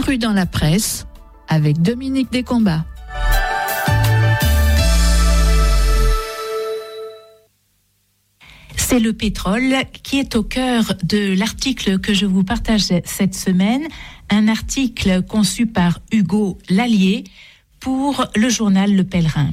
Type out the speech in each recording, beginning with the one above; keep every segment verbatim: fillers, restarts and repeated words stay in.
Cru dans la presse avec Dominique Descombats. C'est le pétrole qui est au cœur de l'article que je vous partage cette semaine, un article conçu par Hugo Lallier pour le journal Le Pèlerin.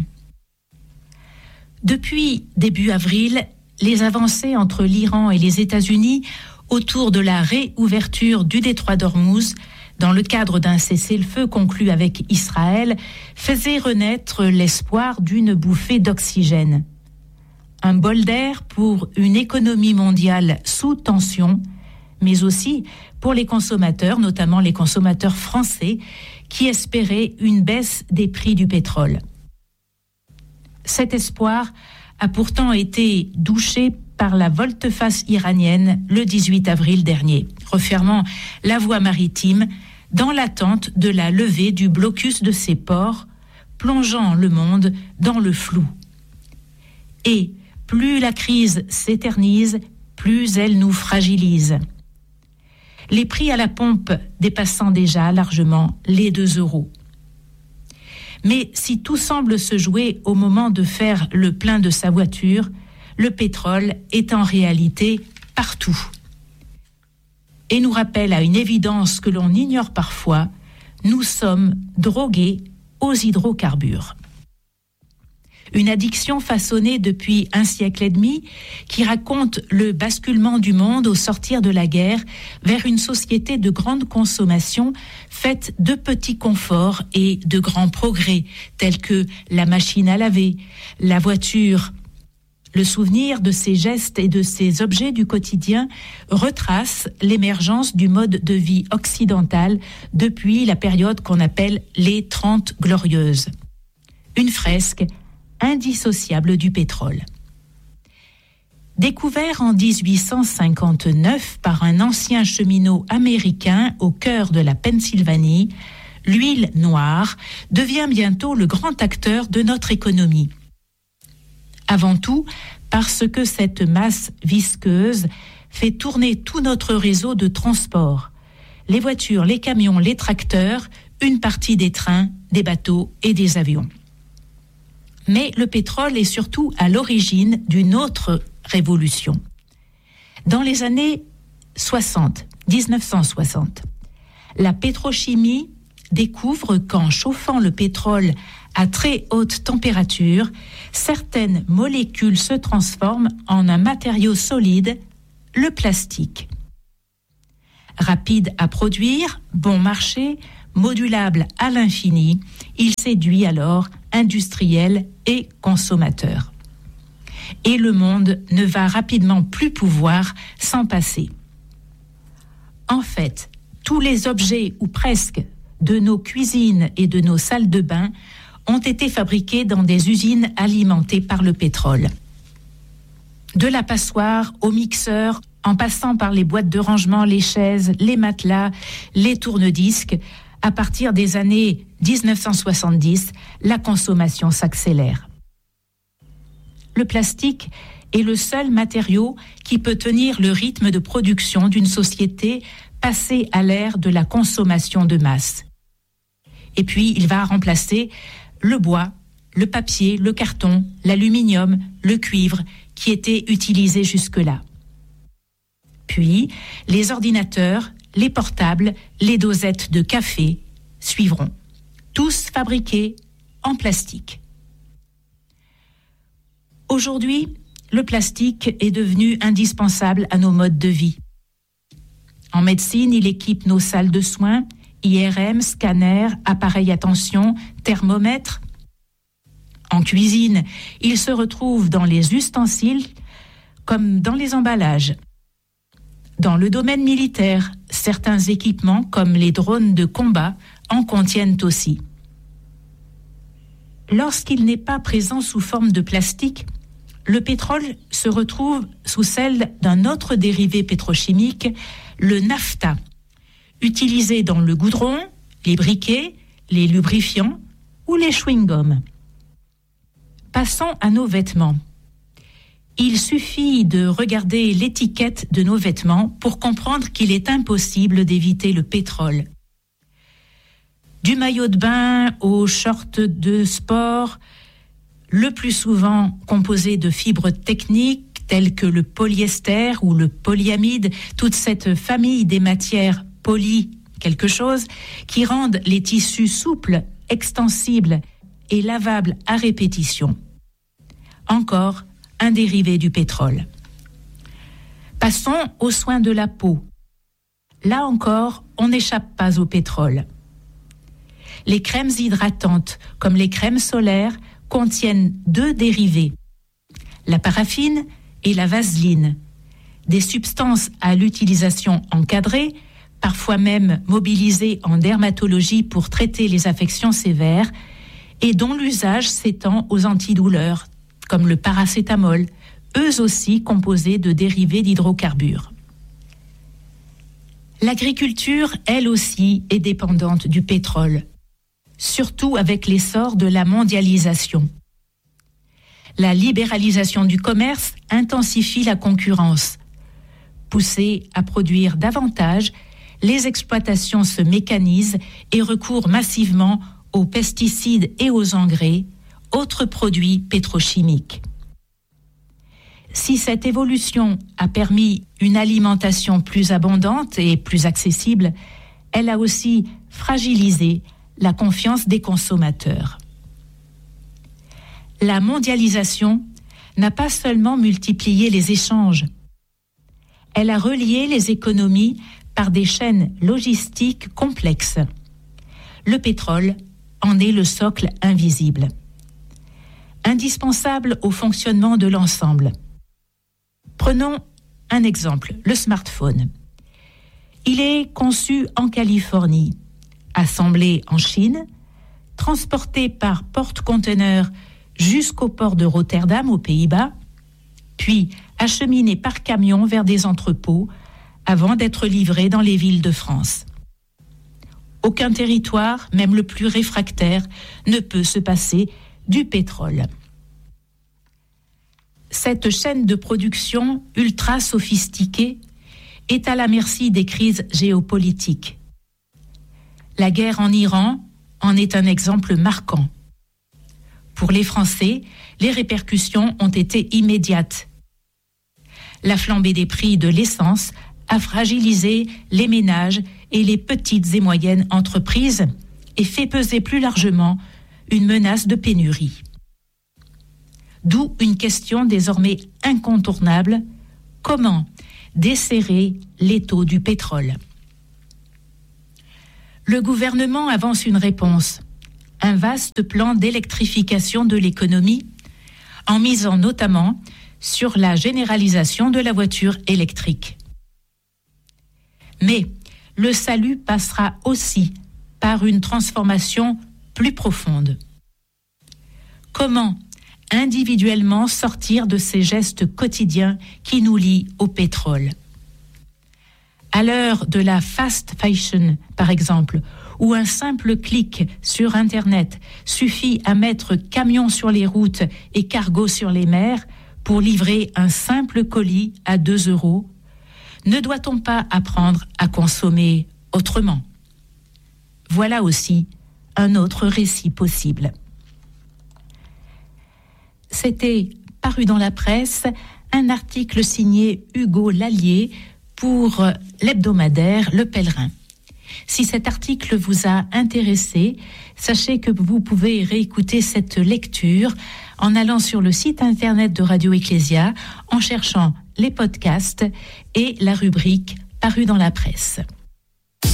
Depuis début avril, les avancées entre l'Iran et les États-Unis autour de la réouverture du détroit d'Ormuz, dans le cadre d'un cessez-le-feu conclu avec Israël, faisaient renaître l'espoir d'une bouffée d'oxygène. Un bol d'air pour une économie mondiale sous tension, mais aussi pour les consommateurs, notamment les consommateurs français, qui espéraient une baisse des prix du pétrole. Cet espoir a pourtant été douché par la volte-face iranienne le dix-huit avril dernier, refermant la voie maritime dans l'attente de la levée du blocus de ses ports, plongeant le monde dans le flou. Et plus la crise s'éternise, plus elle nous fragilise. Les prix à la pompe dépassant déjà largement les deux euros. Mais si tout semble se jouer au moment de faire le plein de sa voiture, le pétrole est en réalité partout. Et nous rappelle à une évidence que l'on ignore parfois, nous sommes drogués aux hydrocarbures. Une addiction façonnée depuis un siècle et demi qui raconte le basculement du monde au sortir de la guerre vers une société de grande consommation faite de petits conforts et de grands progrès tels que la machine à laver, la voiture. Le souvenir de ces gestes et de ces objets du quotidien retrace l'émergence du mode de vie occidental depuis la période qu'on appelle les Trente Glorieuses. Une fresque indissociable du pétrole. Découvert en dix-huit cent cinquante-neuf par un ancien cheminot américain au cœur de la Pennsylvanie, l'huile noire devient bientôt le grand acteur de notre économie. Avant tout, parce que cette masse visqueuse fait tourner tout notre réseau de transport. Les voitures, les camions, les tracteurs, une partie des trains, des bateaux et des avions. Mais le pétrole est surtout à l'origine d'une autre révolution. Dans les années soixante, dix-neuf cent soixante, la pétrochimie découvre qu'en chauffant le pétrole à très haute température, certaines molécules se transforment en un matériau solide, le plastique. Rapide à produire, bon marché, modulable à l'infini, il séduit alors industriels et consommateurs. Et le monde ne va rapidement plus pouvoir s'en passer. En fait, tous les objets, ou presque, de nos cuisines et de nos salles de bain ont été fabriqués dans des usines alimentées par le pétrole. De la passoire au mixeur, en passant par les boîtes de rangement, les chaises, les matelas, les tourne-disques, à partir des années dix-neuf cent soixante-dix, la consommation s'accélère. Le plastique est le seul matériau qui peut tenir le rythme de production d'une société passée à l'ère de la consommation de masse. Et puis, il va remplacer le bois, le papier, le carton, l'aluminium, le cuivre qui étaient utilisés jusque-là. Puis, les ordinateurs, les portables, les dosettes de café suivront, tous fabriqués en plastique. Aujourd'hui, le plastique est devenu indispensable à nos modes de vie. En médecine, il équipe nos salles de soins, I R M, scanner, appareil à tension, thermomètre. En cuisine, il se retrouve dans les ustensiles comme dans les emballages. Dans le domaine militaire, certains équipements comme les drones de combat en contiennent aussi. Lorsqu'il n'est pas présent sous forme de plastique, le pétrole se retrouve sous celle d'un autre dérivé pétrochimique, le naphta, utilisé dans le goudron, les briquets, les lubrifiants ou les chewing-gums. Passons à nos vêtements. Il suffit de regarder l'étiquette de nos vêtements pour comprendre qu'il est impossible d'éviter le pétrole. Du maillot de bain aux shorts de sport, le plus souvent composé de fibres techniques telles que le polyester ou le polyamide, toute cette famille des matières poly quelque chose qui rendent les tissus souples, extensibles et lavables à répétition. Encore un dérivé du pétrole. Passons aux soins de la peau. Là encore, on n'échappe pas au pétrole. Les crèmes hydratantes, comme les crèmes solaires, contiennent deux dérivés, la paraffine et la vaseline, des substances à l'utilisation encadrée, parfois même mobilisées en dermatologie pour traiter les affections sévères, et dont l'usage s'étend aux antidouleurs, comme le paracétamol, eux aussi composés de dérivés d'hydrocarbures. L'agriculture, elle aussi, est dépendante du pétrole, surtout avec l'essor de la mondialisation. La libéralisation du commerce intensifie la concurrence. Poussées à produire davantage, les exploitations se mécanisent et recourent massivement aux pesticides et aux engrais, autres produits pétrochimiques. Si cette évolution a permis une alimentation plus abondante et plus accessible, elle a aussi fragilisé la confiance des consommateurs. La mondialisation n'a pas seulement multiplié les échanges, elle a relié les économies par des chaînes logistiques complexes. Le pétrole en est le socle invisible, indispensable au fonctionnement de l'ensemble. Prenons un exemple, le smartphone. Il est conçu en Californie, assemblé en Chine, transporté par porte-conteneurs jusqu'au port de Rotterdam aux Pays-Bas, puis acheminé par camion vers des entrepôts avant d'être livré dans les villes de France. Aucun territoire, même le plus réfractaire, ne peut se passer du pétrole. Cette chaîne de production ultra sophistiquée est à la merci des crises géopolitiques. La guerre en Iran en est un exemple marquant. Pour les Français, les répercussions ont été immédiates. La flambée des prix de l'essence a fragilisé les ménages et les petites et moyennes entreprises et fait peser plus largement une menace de pénurie. D'où une question désormais incontournable, comment desserrer l'étau du pétrole? Le gouvernement avance une réponse, un vaste plan d'électrification de l'économie, en misant notamment sur la généralisation de la voiture électrique. Mais le salut passera aussi par une transformation plus profonde. Comment individuellement sortir de ces gestes quotidiens qui nous lient au pétrole? À l'heure de la fast fashion, par exemple, où un simple clic sur Internet suffit à mettre camion sur les routes et cargo sur les mers pour livrer un simple colis à deux euros, ne doit-on pas apprendre à consommer autrement? Voilà aussi un autre récit possible. C'était paru dans la presse un article signé Hugo Lallier pour l'hebdomadaire Le Pèlerin. Si cet article vous a intéressé, sachez que vous pouvez réécouter cette lecture en allant sur le site internet de Radio Ecclésia, en cherchant les podcasts et la rubrique Paru dans la presse.